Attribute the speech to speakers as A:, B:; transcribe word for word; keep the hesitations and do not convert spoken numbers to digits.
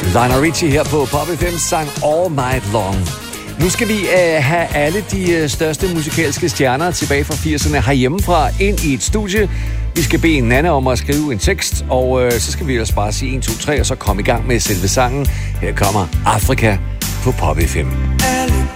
A: Lionel Richie her på Pop F M sang All Night Long. Nu skal vi uh, have alle de uh, største musikalske stjerner tilbage fra firserne herhjemmefra ind i et studie. Vi skal bede Nanne om at skrive en tekst, og uh, så skal vi ellers bare sige en, to, tre, og så komme i gang med selve sangen. Her kommer Afrika på Pop F M.
B: Alle